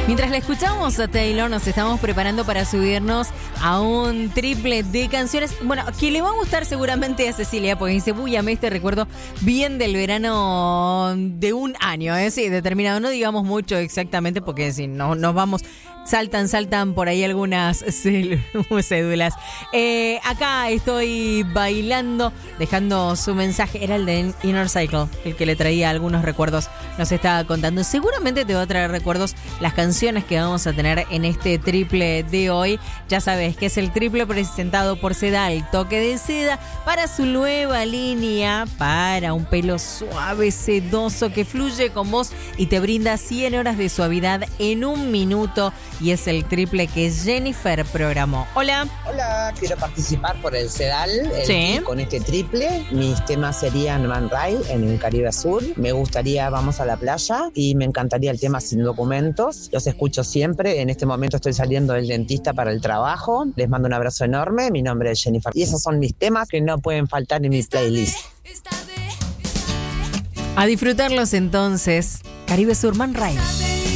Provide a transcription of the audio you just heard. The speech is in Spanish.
Mientras la escuchamos a Taylor, nos estamos preparando para subirnos a un triple de canciones. Bueno, que le va a gustar seguramente a Cecilia, porque dice, uy, amé este recuerdo bien del verano de un año, sí, determinado. No digamos mucho exactamente, porque si no nos vamos... Saltan por ahí algunas cédulas. Acá estoy bailando, dejando su mensaje. Era el de Inner Cycle, el que le traía algunos recuerdos. Nos estaba contando. Seguramente te va a traer recuerdos las canciones que vamos a tener en este triple de hoy. Ya sabes que es el triple presentado por Sedal, toque de seda para su nueva línea, para un pelo suave, sedoso, que fluye con vos y te brinda 100 horas de suavidad en un minuto. Y es el triple que Jennifer programó. Hola. Hola, quiero participar por el Sedal Sí. con este triple. Mis temas serían Man Ray en el Caribe Sur. Me gustaría Vamos a la Playa y me encantaría el tema Sin Documentos. Los escucho siempre. En este momento estoy saliendo del dentista para el trabajo. Les mando un abrazo enorme. Mi nombre es Jennifer. Y esos son mis temas que no pueden faltar en mi playlist. A disfrutarlos entonces. Caribe Sur, Man Ray.